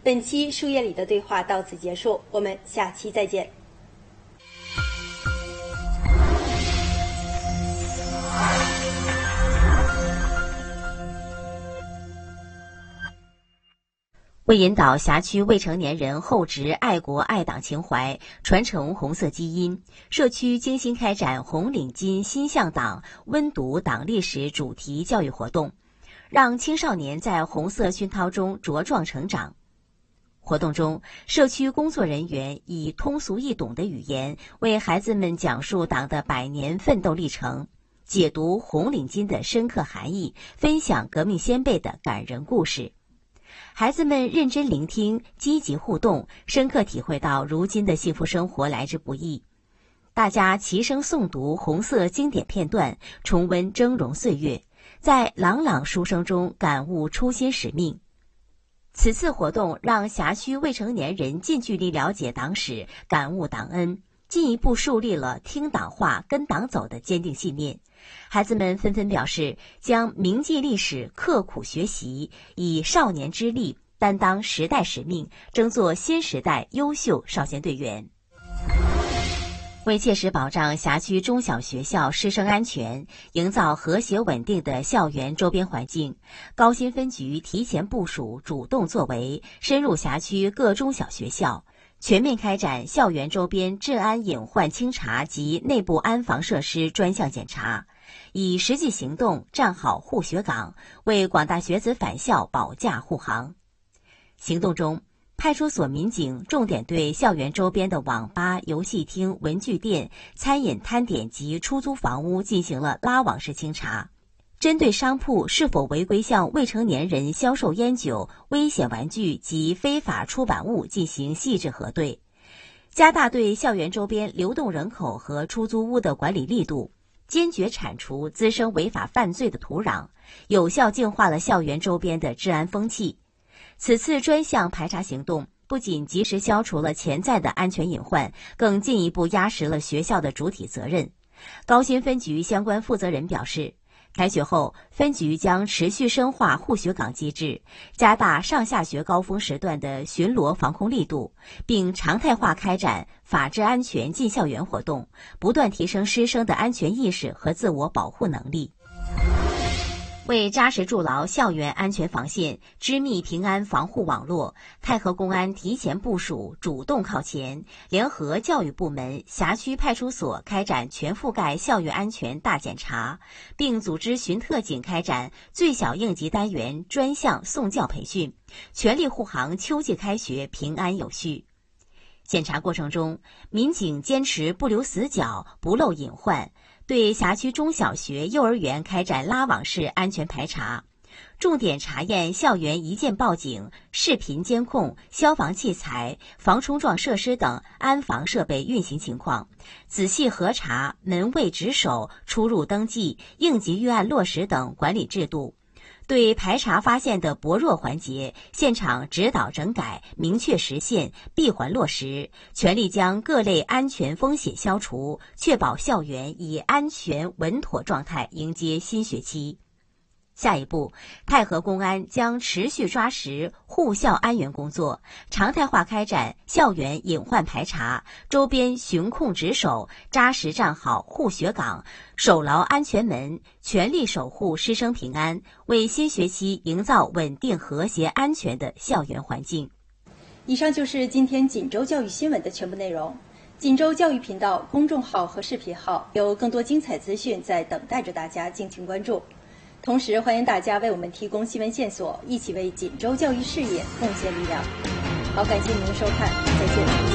本期书页里的对话到此结束，我们下期再见。 为引导辖区未成年人厚植爱国爱党情怀，传承红色基因，社区精心开展红领巾心向党温读党历史主题教育活动，让青少年在红色熏陶中茁壮成长。活动中，社区工作人员以通俗易懂的语言为孩子们讲述党的100年奋斗历程，解读红领巾的深刻含义，分享革命先辈的感人故事。孩子们认真聆听，积极互动，深刻体会到如今的幸福生活来之不易。大家齐声诵读红色经典片段，重温峥嵘岁月，在朗朗书声中感悟初心使命。此次活动让辖区未成年人近距离了解党史，感悟党恩，进一步树立了听党话、跟党走的坚定信念。孩子们纷纷表示，将铭记历史，刻苦学习，以少年之力担当时代使命，争做新时代优秀少先队员。为切实保障辖区中小学校师生安全，营造和谐稳定的校园周边环境，高新分局提前部署、主动作为，深入辖区各中小学校，全面开展校园周边治安隐患清查及内部安防设施专项检查，以实际行动站好护学岗，为广大学子返校保驾护航。行动中，派出所民警重点对校园周边的网吧、游戏厅、文具店、餐饮摊点及出租房屋进行了拉网式清查，针对商铺是否违规向未成年人销售烟酒、危险玩具及非法出版物进行细致核对，加大对校园周边流动人口和出租屋的管理力度，坚决铲除滋生违法犯罪的土壤，有效净化了校园周边的治安风气。此次专项排查行动不仅及时消除了潜在的安全隐患，更进一步压实了学校的主体责任。高新分局相关负责人表示，开学后，分局将持续深化护学岗机制，加大上下学高峰时段的巡逻防控力度，并常态化开展法治安全进校园活动，不断提升师生的安全意识和自我保护能力。为扎实筑牢校园安全防线，织密平安防护网络，太和公安提前部署，主动靠前，联合教育部门、辖区派出所开展全覆盖校园安全大检查，并组织巡特警开展最小应急单元专项送教培训，全力护航秋季开学平安有序。检查过程中，民警坚持不留死角，不漏隐患，对辖区中小学、幼儿园开展拉网式安全排查，重点查验校园一键报警、视频监控、消防器材、防冲撞设施等安防设备运行情况，仔细核查门卫值守、出入登记、应急预案落实等管理制度。对排查发现的薄弱环节，现场指导整改，明确实现，闭环落实，全力将各类安全风险消除，确保校园以安全稳妥状态迎接新学期。下一步，太和公安将持续抓实护校安员工作，常态化开展校园隐患排查、周边巡控值守，扎实站好护学岗，守牢安全门，全力守护师生平安，为新学期营造稳定、和谐、安全的校园环境。 以上就是今天锦州教育新闻的全部内容。锦州教育频道公众号和视频号有更多精彩资讯在等待着大家，敬请关注。同时，欢迎大家为我们提供新闻线索，一起为锦州教育事业贡献力量。好，感谢您的收看，再见。